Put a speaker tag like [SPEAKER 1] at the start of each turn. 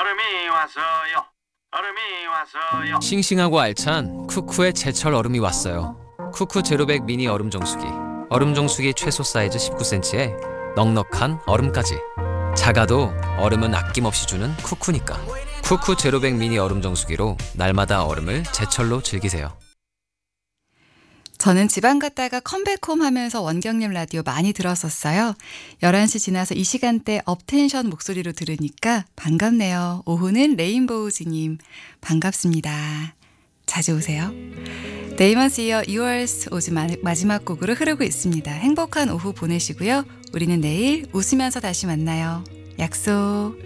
[SPEAKER 1] 얼음이 왔어요. 얼음이 왔어요.
[SPEAKER 2] 싱싱하고 알찬 쿠쿠의 제철 얼음이 왔어요. 쿠쿠 제로백 미니 얼음 정수기. 얼음 정수기 최소 사이즈 19cm에 넉넉한 얼음까지. 작아도 얼음은 아낌없이 주는 쿠쿠니까. 쿠쿠 제로백 미니 얼음 정수기로 날마다 얼음을 제철로 즐기세요.
[SPEAKER 3] 저는 지방 갔다가 컴백홈 하면서 원경님 라디오 많이 들었었어요. 11시 지나서 이 시간대 업텐션 목소리로 들으니까 반갑네요. 오후는 레인보우즈님 반갑습니다. 자주 오세요. 데이먼스 이어 2월 오즈 마지막 곡으로 흐르고 있습니다. 행복한 오후 보내시고요. 우리는 내일 웃으면서 다시 만나요. 약속.